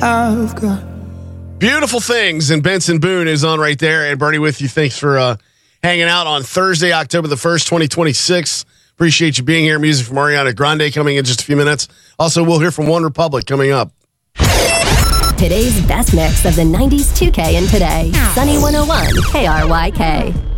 I've got. Beautiful Things, and Benson Boone is on right there. And Bernie with you. Thanks for hanging out on Thursday, October the 1st, 2026. Appreciate you being here. Music from Ariana Grande coming in just a few minutes. Also, we'll hear from One Republic coming up. Today's best mix of the 90s, 2K, and today. Sunny 101 KRYK.